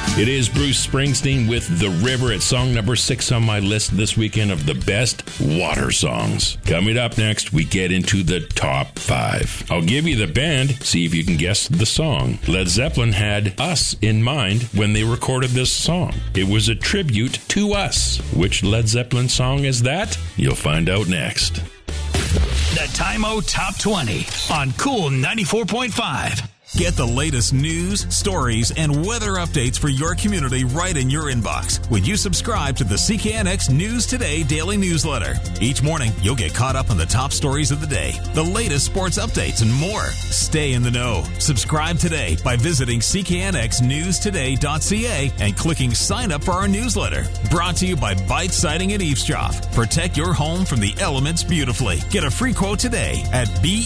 It is Bruce Springsteen with The River at song number 6 on my list this weekend of the best water songs. Coming up next, we get into the top 5. I'll give you the band, see if you can guess the song. Led Zeppelin had Us in mind when they recorded this song. It was a tribute to Us. Which Led Zeppelin song is that? You'll find out next. The Time-O Top 20 on Cool 94.5. Get the latest news, stories, and weather updates for your community right in your inbox when you subscribe to the CKNX News Today daily newsletter. Each morning, you'll get caught up on the top stories of the day, the latest sports updates, and more. Stay in the know. Subscribe today by visiting cknxnewstoday.ca and clicking sign up for our newsletter. Brought to you by Bite Siding and Eavesdrop. Protect your home from the elements beautifully. Get a free quote today at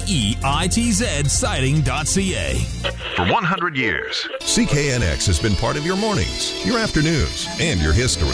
BEITZsiding.ca. For 100 years, CKNX has been part of your mornings, your afternoons, and your history.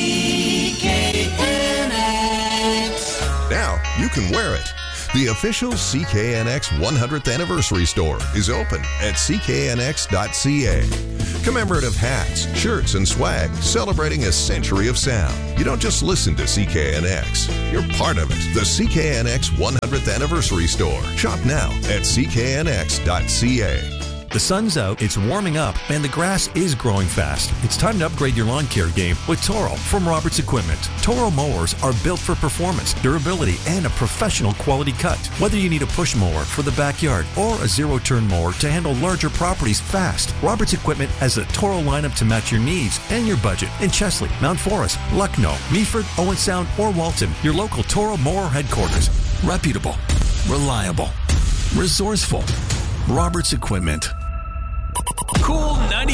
CKNX. Now you can wear it. The official CKNX 100th Anniversary Store is open at cknx.ca. Commemorative hats, shirts, and swag celebrating a century of sound. You don't just listen to CKNX. You're part of it. The CKNX 100th Anniversary Store. Shop now at cknx.ca. The sun's out, it's warming up, and the grass is growing fast. It's time to upgrade your lawn care game with Toro from Roberts Equipment. Toro mowers are built for performance, durability, and a professional quality cut. Whether you need a push mower for the backyard or a zero-turn mower to handle larger properties fast, Roberts Equipment has a Toro lineup to match your needs and your budget in Chesley, Mount Forest, Lucknow, Meaford, Owen Sound, or Walton. Your local Toro mower headquarters. Reputable, reliable, resourceful. Roberts Equipment. Cool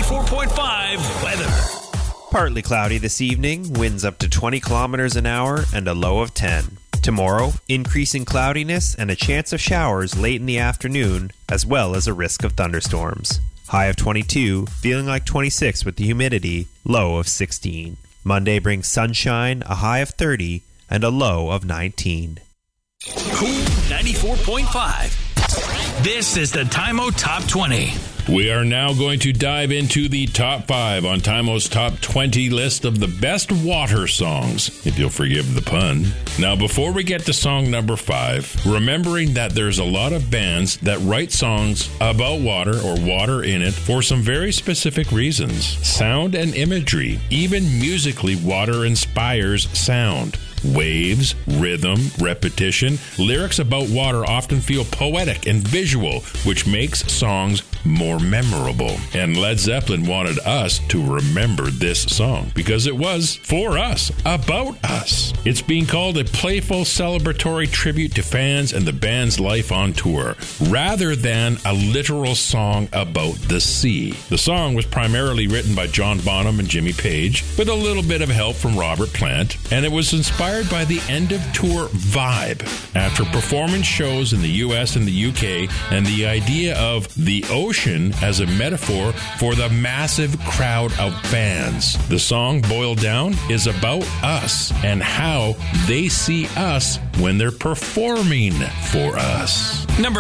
94.5 weather. Partly cloudy this evening, winds up to 20 kilometers an hour and a low of 10. Tomorrow, increasing cloudiness and a chance of showers late in the afternoon, as well as a risk of thunderstorms. High of 22, feeling like 26 with the humidity, low of 16. Monday brings sunshine, a high of 30, and a low of 19. Cool 94.5. This is the Time-O Top 20. We are now going to dive into the top 5 on Time-O's top 20 list of the best water songs, if you'll forgive the pun. Now, before we get to song number 5, remembering that there's a lot of bands that write songs about water or water in it for some very specific reasons. Sound and imagery. Even musically, water inspires sound. Waves, rhythm, repetition, lyrics about water often feel poetic and visual, which makes songs more memorable. And Led Zeppelin wanted us to remember this song because it was for us, about us. It's being called a playful, celebratory tribute to fans and the band's life on tour, rather than a literal song about the sea. The song was primarily written by John Bonham and Jimmy Page, with a little bit of help from Robert Plant, and it was inspired by the end-of-tour vibe after performance shows in the US and the UK, and the idea of the ocean as a metaphor for the massive crowd of fans. The song, boiled down, is about us and how they see us when they're performing for us. Number